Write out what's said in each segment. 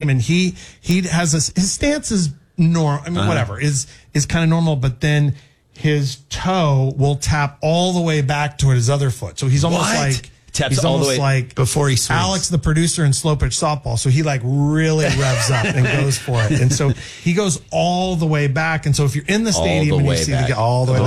game, and he has his stance is normal. I mean, whatever is kind of normal, but then his toe will tap all the way back toward his other foot. So he's almost like taps all the way like before he swings. Alex, the producer in Slow Pitch Softball. So he like really revs up and goes for it. And so he goes all the way back. And so if you're in the stadium and you see the guy all the way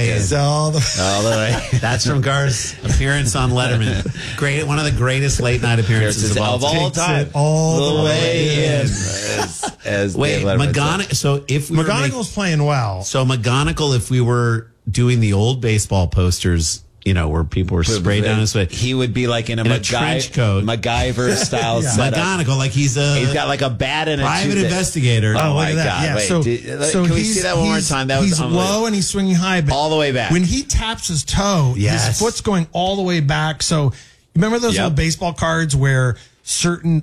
back. That's from Gar's appearance on Letterman. Great, one of the greatest late night appearances of all time. All the way in. Wait, McGonigal. So if we McGonigal's playing well. So McGonigal, if we were doing the old baseball posters, where people were sprayed down his face, he would be like in a trench coat, MacGyver style setup. McGonigal, like he's got like a bat and a private investigator. Oh my God! Yeah, wait, so can we see that one more time? That he's low and he's swinging high, but all the way back. When he taps his toe, his foot's going all the way back. So remember those old baseball cards where certain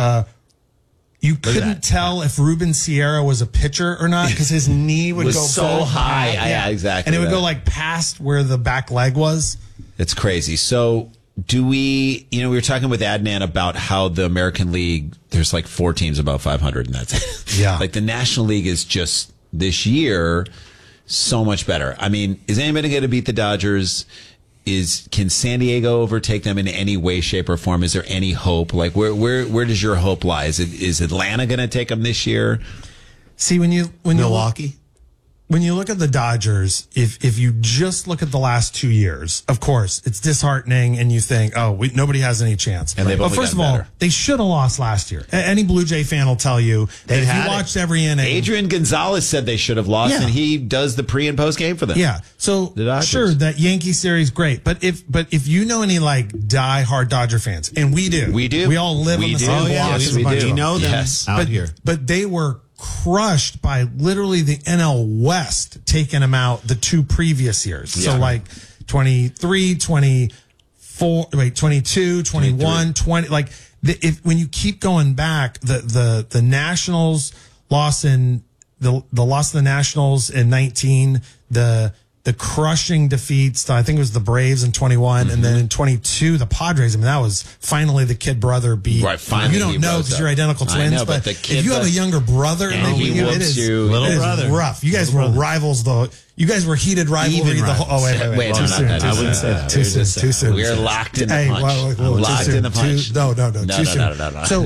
you couldn't tell if Ruben Sierra was a pitcher or not because his knee would go so high. Yeah, exactly. And it would go like past where the back leg was. It's crazy. So do we, we were talking with Adnan about how the American League, there's like 4 teams above 500 and that's it. Yeah. Like the National League is just this year so much better. I mean, is anybody going to beat the Dodgers? Can San Diego overtake them in any way, shape, or form? Is there any hope? Like, where does your hope lie? Is Atlanta going to take them this year? See, when Milwaukee, when you look at the Dodgers, if you just look at the last 2 years, of course, it's disheartening, and you think, nobody has any chance. And but first of all, they should have lost last year. Any Blue Jay fan will tell you that if you watched every inning. Adrian Gonzalez said they should have lost, and he does the pre and post game for them. Yeah, so sure, that Yankee series great, but if you know any like die-hard Dodger fans, and we do, we all live on the same block. Yes, we do. We know them out here, but they were crushed by literally the NL West taking them out the 2 previous years. So like 23, 24, 22, 21, 20, like when you keep going back, the Nationals loss in the loss of the Nationals in 19, the crushing defeats, I think it was the Braves in 21, and then in 22, the Padres. I mean, that was finally the kid brother beat. Right, finally. You don't know because you're identical twins, know, but if you have a younger brother, he whoops you. Little brother. Rough. You guys were rivals, though. You guys were heated rivalry. Wait. Too soon. I wouldn't say that. Too soon. We are locked in the punch. Locked in the punch. No. Too soon. So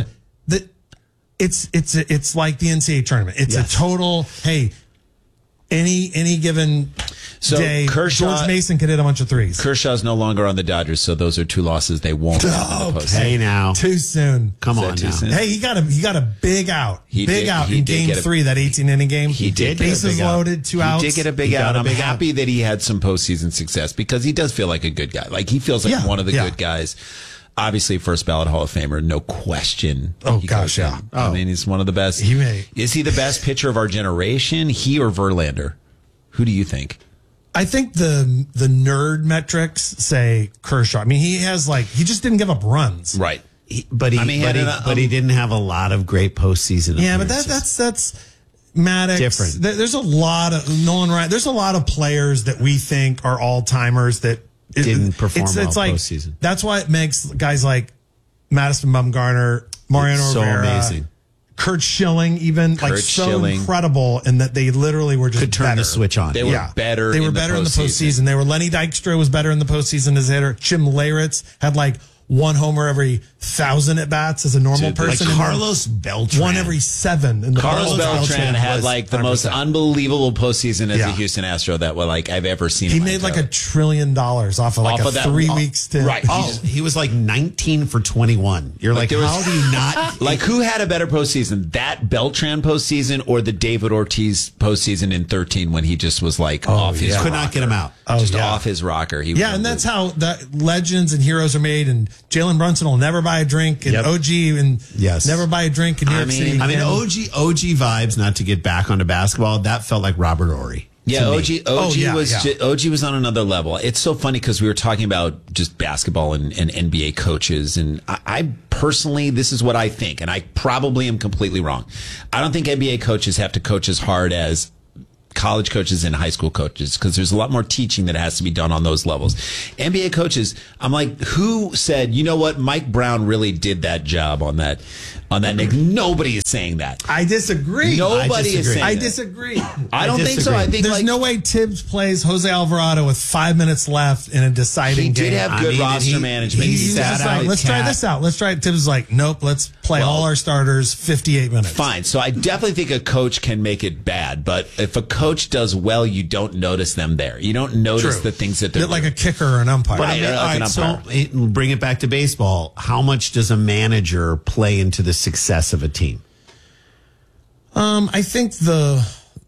it's like the NCAA tournament. It's a total, hey, any given day, George Mason could hit a bunch of threes. Kershaw's no longer on the Dodgers, so those are 2 losses they won't have in the postseason. Hey, now. Too soon. Come on now. Soon? Hey, he got a big out. He out in game 3, that 18-inning game. He did. Bases loaded, 2 outs. He did get a big out. I'm happy that he had some postseason success because he does feel like a good guy. Like he feels like one of the good guys. Obviously, first ballot Hall of Famer, no question. Oh, gosh, yeah. I mean, he's one of the best. Is he the best pitcher of our generation? He or Verlander? Who do you think? I think the nerd metrics say Kershaw. I mean, he just didn't give up runs. Right. But he didn't have a lot of great postseason. Yeah, but that's Maddox. Different. There's a lot of Nolan Ryan. There's a lot of players that we think are all timers that didn't perform well like, postseason. That's why it makes guys like Madison Bumgarner, Mariano Rivera, amazing. Kurt Schilling, incredible, and that they literally were just could turn the switch on. They were better. They were better in the postseason. They were Lenny Dykstra was better in the postseason as a hitter. Jim Leyritz had like 1 homer every 1,000 at bats as a normal person. Like Carlos Beltran, 1 every 7. In the Carlos Beltran had like the 100%. Most unbelievable postseason as a Houston Astro that I've ever seen. He made like $1 trillion off of a 3-week stint. Right. He was like 19 for 21. You're like how do you not? Like who had a better postseason? That Beltran postseason or the David Ortiz postseason in 13 when he just was like off his rocker. Could not get him out. Off his rocker. And that's how legends and heroes are made. And Jalen Brunson will never buy a drink, and OG never buy a drink in New York City. I mean, OG vibes. Not to get back onto basketball, that felt like Robert Horry. Yeah, OG was on another level. It's so funny because we were talking about just basketball and NBA coaches, and I personally, this is what I think, and I probably am completely wrong. I don't think NBA coaches have to coach as hard as college coaches and high school coaches because there's a lot more teaching that has to be done on those levels. NBA coaches, I'm like, who said, you know what, Mike Brown really did that job on that on that, Nick. Nobody is saying that. I disagree. Nobody is saying I that. disagree. I don't think so. I think there's no way Tibbs plays Jose Alvarado with 5 minutes left in a deciding game. He did have good roster management. He's just like, let's try this out. Let's try it. Tibbs is like, nope, let's play all our starters 58 minutes. Fine. So I definitely think a coach can make it bad, but if a coach does well, you don't notice them there. You don't notice the things that they're like a kicker or an umpire. Right, like an umpire. So bring it back to baseball. How much does a manager play into the success of a team? I think the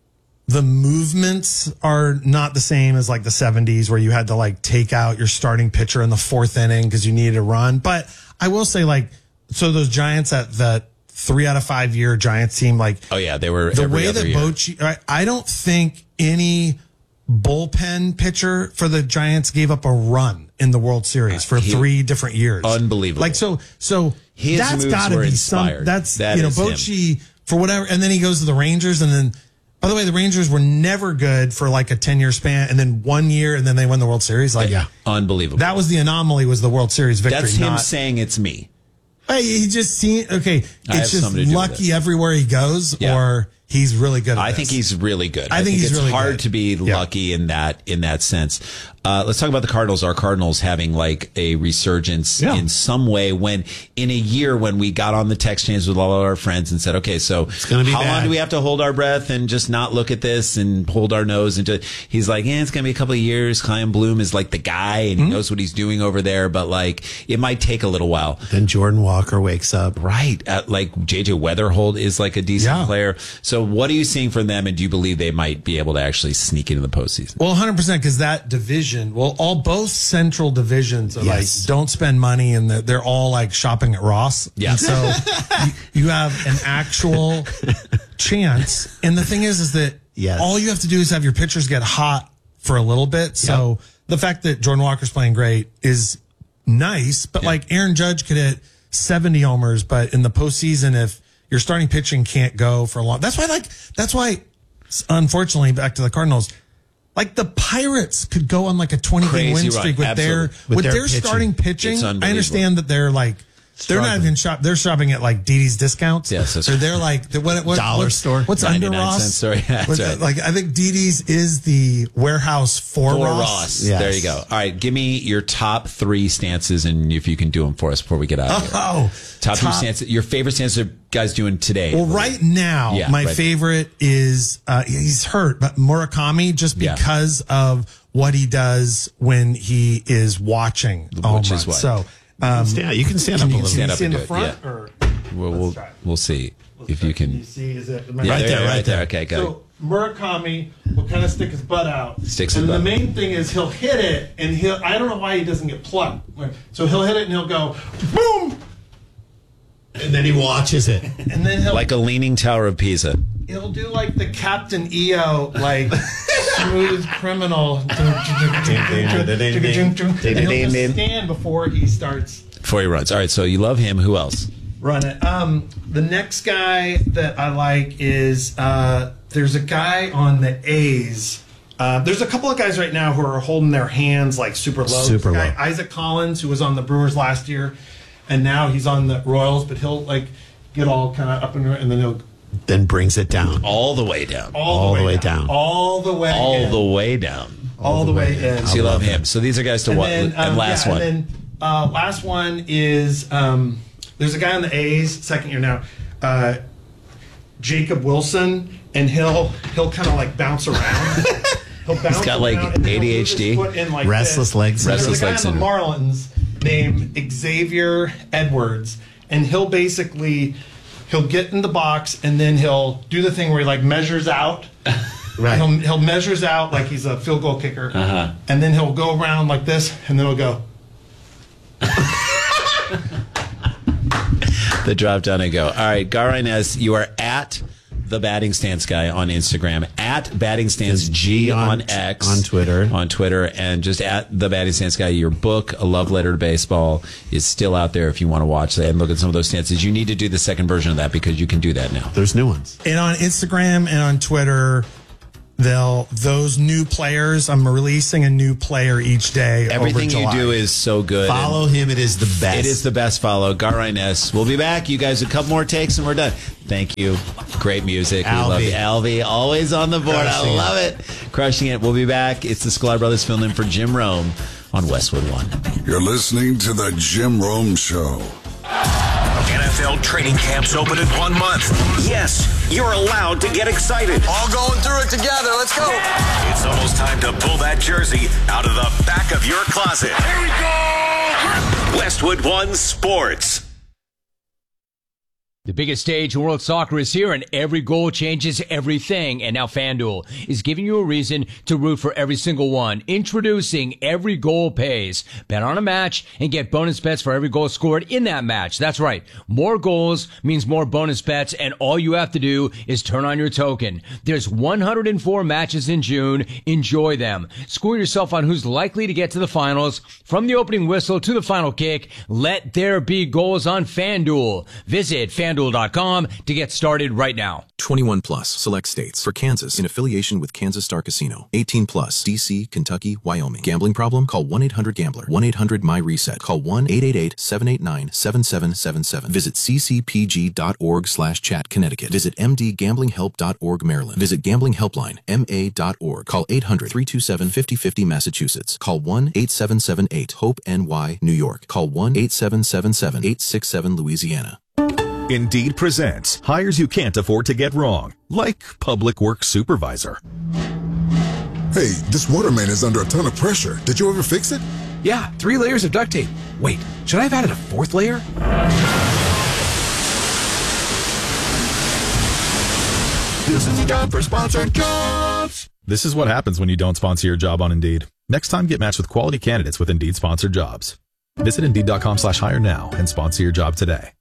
movements are not the same as like the 70s where you had to like take out your starting pitcher in the 4th inning because you needed a run. But I will say, like, so those Giants at that 3 out of 5 year Giants team, like, oh yeah, they were the way that Bochy. I don't think any bullpen pitcher for the Giants gave up a run in the World Series for 3 different years. Unbelievable. Like, so his that's got to be inspired. That's Bochy for whatever, and then he goes to the Rangers, and then. By the way, the Rangers were never good for like a 10-year span, and then 1 year, and then they won the World Series. Like, yeah, unbelievable. That was the anomaly, was the World Series victory. That's him saying it's me. Hey, he just seen. Okay, it's just lucky everywhere he goes, or he's really good. I think he's really good. I think it's really hard good. to be lucky in that sense. Let's talk about the Cardinals. Our Cardinals having like a resurgence in some way when in a year when we got on the text chains with all of our friends and said, okay, so how long do we have to hold our breath and just not look at this and hold our nose? And he's like, it's going to be a couple of years. Chaim Bloom is like the guy and he knows what he's doing over there, but like it might take a little while. Then Jordan Walker wakes up. Right. Like JJ Weatherholt is like a decent player. So what are you seeing from them, and do you believe they might be able to actually sneak into the postseason? Well, 100%, because that division, both central divisions are like, don't spend money, and they're all like shopping at Ross. Yeah. And so you have an actual chance. And the thing is that all you have to do is have your pitchers get hot for a little bit. So the fact that Jordan Walker's playing great is nice, but like Aaron Judge could hit 70 homers, but in the postseason, if your starting pitching can't go for a long, that's why, unfortunately, back to the Cardinals, like the Pirates could go on like a 20-game win streak with their starting pitching. I understand that they're like, they're not even they're shopping at like Didi's Discounts. Yes, so they're like what dollar store. What's under Ross? Sorry, that's right. Like I think Didi's is the warehouse for Ross. Yes. There you go. All right, give me your top 3 stances, and if you can do them for us before we get out of here. Top 3 stances. Your favorite stances guys doing today? Well, right now, my favorite is he's hurt, but Murakami, just because of what he does when he is watching. Which is what. So. You can stand up a little. Stand up in and the front, or we'll see if you can. You see, is it right there? Okay, go. So Murakami will kind of stick his butt out, and the main thing is he'll hit it, and I don't know why he doesn't get plucked. So he'll hit it and he'll go boom, and then he watches it, and then he'll like a leaning tower of Pisa. He'll do like the Captain EO, like smooth criminal. And he'll just stand before he starts. Before he runs. All right, so you love him. Who else? Run it. The next guy that I like is there's a guy on the A's. There's a couple of guys right now who are holding their hands like super low. Super low. Isaac Collins, who was on the Brewers last year, and now he's on the Royals, but he'll like get all kind of up and then he'll. Then brings it down. All the way down. All the way down. All the way down. All the way in. So you love him. So these are guys to watch. And last one. And then last one is there's a guy on the A's, second year now, Jacob Wilson, and he'll kind of like bounce around. He's got like ADHD. Like restless legs. There's a guy on the Marlins named Xavier Edwards, and he'll get in the box, and then he'll do the thing where he like measures out. Right. He'll measures out like he's a field goal kicker, and then he'll go around like this, and then he'll go. The drop down and go. All right, Gar Inez, you are at the Batting Stance Guy on Instagram, at Batting Stance G on X, on Twitter, and just at the Batting Stance Guy. Your book, A Love Letter to Baseball, is still out there if you want to watch that and look at some of those stances. You need to do the second version of that because you can do that now. There's new ones. And on Instagram and on Twitter, those new players, I'm releasing a new player each day. Everything you do is so good. Follow him. It is the best. It is the best follow. Gar Inez. We'll be back. You guys, a couple more takes and we're done. Thank you. Great music. Alvy. We love you. Alvy, always on the board. I love it. Crushing it. We'll be back. It's the Sklar Brothers filling in for Jim Rome on Westwood One. You're listening to the Jim Rome Show. NFL training camps open in 1 month. Yes, you're allowed to get excited. All going through it together. Let's go. It's almost time to pull that jersey out of the back of your closet. Here we go. Westwood One Sports. The biggest stage in world soccer is here, and every goal changes everything. And now FanDuel is giving you a reason to root for every single one. Introducing Every Goal Pays. Bet on a match and get bonus bets for every goal scored in that match. That's right. More goals means more bonus bets, and all you have to do is turn on your token. There's 104 matches in June. Enjoy them. Score yourself on who's likely to get to the finals. From the opening whistle to the final kick, let there be goals on FanDuel. Visit FanDuel.com to get started right now. 21 plus, select states. For Kansas, in affiliation with Kansas Star Casino. 18 plus, D.C., Kentucky, Wyoming. Gambling problem? Call 1-800-GAMBLER. 1-800-MY-RESET. Call 1-888-789-7777. Visit ccpg.org/chat, Connecticut. Visit mdgamblinghelp.org, Maryland. Visit Gambling Helpline, ma.org. Call 800-327-5050, Massachusetts. Call 1-8778-HOPE-NY, New York. Call 1-8777-867, Louisiana. Indeed presents hires you can't afford to get wrong, like public works supervisor. Hey, this water main is under a ton of pressure. Did you ever fix it? Yeah, 3 layers of duct tape. Wait, should I have added a 4th layer? This is a job for sponsored jobs. This is what happens when you don't sponsor your job on Indeed. Next time, get matched with quality candidates with Indeed sponsored jobs. Visit Indeed.com/hire now and sponsor your job today.